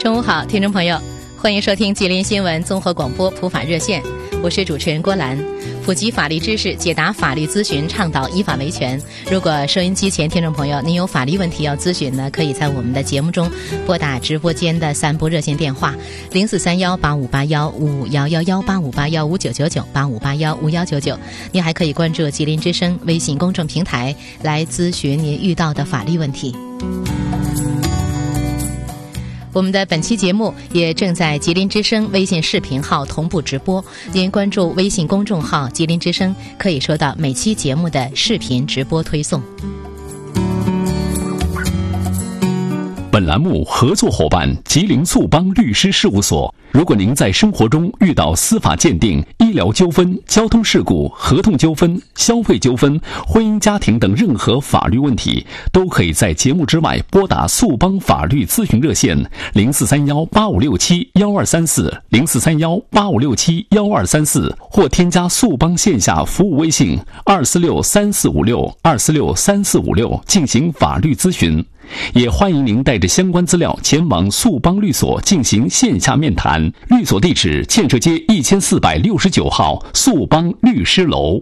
中午好，听众朋友，欢迎收听吉林新闻综合广播普法热线，我是主持人郭兰。普及法律知识，解答法律咨询，倡导依法维权。如果收音机前听众朋友您有法律问题要咨询呢，可以在我们的节目中拨打直播间的3部热线电话0431858155118581599985815199。您还可以关注吉林之声微信公众平台来咨询您遇到的法律问题。我们的本期节目也正在吉林之声微信视频号同步直播，您关注微信公众号吉林之声，可以收到每期节目的视频直播推送。 本栏目合作伙伴吉林速邦律师事务所。如果您在生活中遇到司法鉴定、医疗纠纷、交通事故、合同纠纷、消费纠纷、婚姻家庭等任何法律问题，都可以在节目之外拨打速邦法律咨询热线043185671234 043185671234，或添加速邦线下服务微信2463456 2463456进行法律咨询。也欢迎您带着相关资料前往速邦律所进行线下面谈，律所地址建设街1469号速邦律师楼。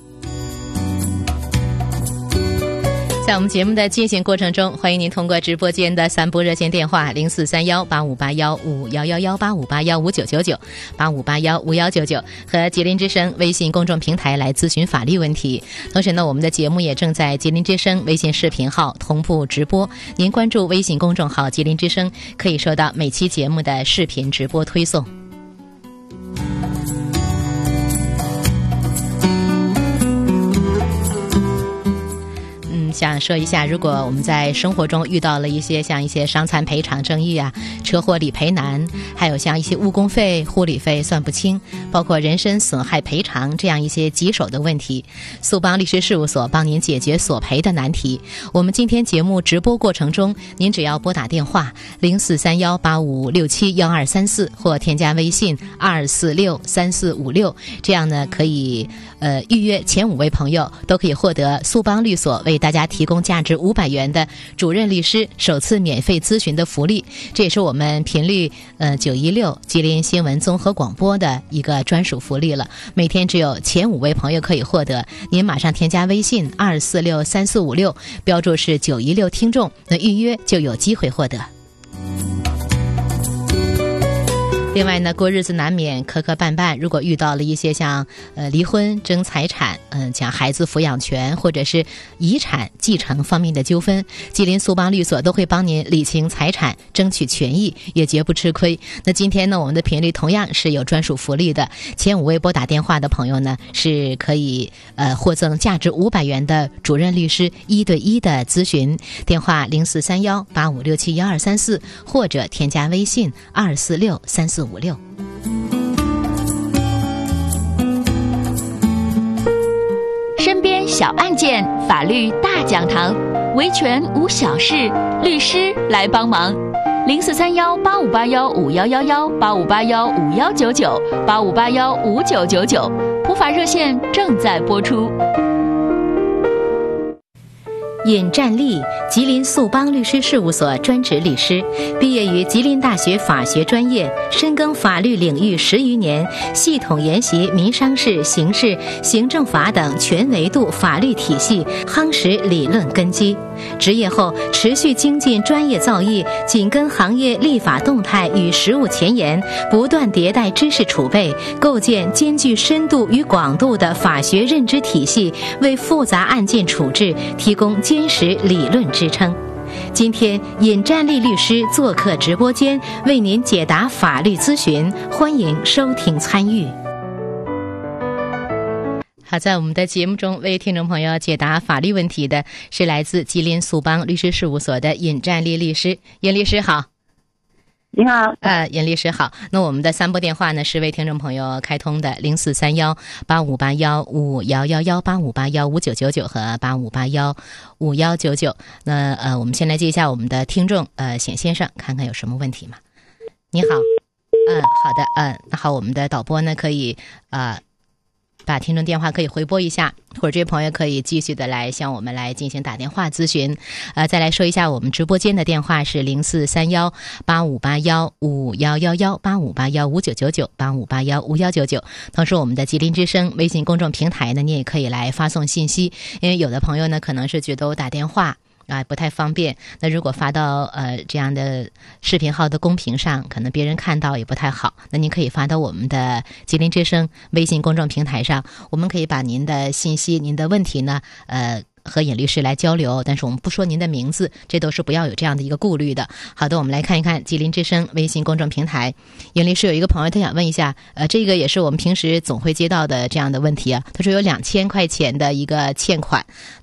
在我们节目的进行过程中，欢迎您通过直播间的3部热线电话0431858151118581599985815199和吉林之声微信公众平台来咨询法律问题。同时呢，我们的节目也正在吉林之声微信视频号同步直播，您关注微信公众号吉林之声，可以收到每期节目的视频直播推送。想说一下，如果我们在生活中遇到了一些像一些伤残赔偿争议啊、车祸理赔难，还有像一些误工费、护理费算不清，包括人身损害赔偿这样一些棘手的问题，速邦律师事务所帮您解决索赔的难题。我们今天节目直播过程中，您只要拨打电话043185671234或添加微信2463456，这样呢可以预约前5位朋友都可以获得速邦律所为大家提供价值500元的主任律师首次免费咨询的福利。这也是我们频率916吉林新闻综合广播的一个专属福利了，每天只有前5位朋友可以获得，您马上添加微信2463456，标注是916听众，那预约就有机会获得。另外呢，过日子难免磕磕绊绊，如果遇到了一些像离婚、争财产、讲孩子抚养权或者是遗产继承方面的纠纷，吉林速邦律所都会帮您理清财产，争取权益，也绝不吃亏。那今天呢，我们的频率同样是有专属福利的，前5位拨打电话的朋友呢，是可以获赠价值500元的主任律师1对1的咨询，电话043185671234或者添加微信2463456。 身边小案件，法律大讲堂，维权无小事，律师来帮忙。0431858151118581519985815999，普法热线正在播出。 尹占利，吉林速邦律师事务所专职律师，毕业于吉林大学法学专业，深耕法律领域10余年，系统研习民商事、刑事、行政法等全维度法律体系，夯实理论根基。执业后持续精进专业造诣，紧跟行业立法动态与实务前沿，不断迭代知识储备，构建兼具深度与广度的法学认知体系，为复杂案件处置提供坚实理论支撑。今天尹占利律师做客直播间，为您解答法律咨询，欢迎收听参与。好，在我们的节目中为听众朋友解答法律问题的是来自吉林速邦律师事务所的尹占利律师。尹律师好。 你好， 尹律师好。那我们的3部电话呢是为听众朋友开通的，04318581511185815999和85815199。那我们先来接一下我们的听众冼先生，看看有什么问题吗？你好，好的，那好，我们的导播呢可以把听众电话可以回拨一下，或者这位朋友可以继续的来向我们来进行打电话咨询。再来说一下我们直播间的电话是0431858155118581599985815199。同时我们的吉林之声微信公众平台呢，你也可以来发送信息，因为有的朋友呢可能是觉得我打电话不太方便，那如果发到这样的视频号的公屏上，可能别人看到也不太好，那您可以发到我们的吉林之声微信公众平台上，我们可以把您的信息、您的问题呢和尹律师来交流，但是我们不说您的名字，这都是不要有这样的一个顾虑的。好的，我们来看一看吉林之声微信公众平台。尹律师有一个朋友他想问一下，这个也是我们平时总会接到的这样的问题啊，他说有2000块钱的一个欠款，